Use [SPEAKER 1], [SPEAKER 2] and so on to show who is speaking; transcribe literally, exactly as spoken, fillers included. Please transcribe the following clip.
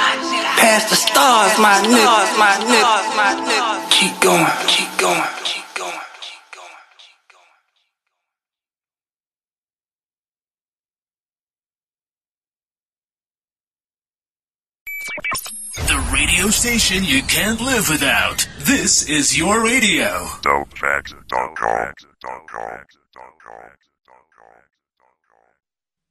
[SPEAKER 1] Past the stars, my nigga, my nigga, my nigga. Keep going, keep going, keep going.
[SPEAKER 2] The radio station you can't live without. This is your radio.
[SPEAKER 3] Dope facts dot com.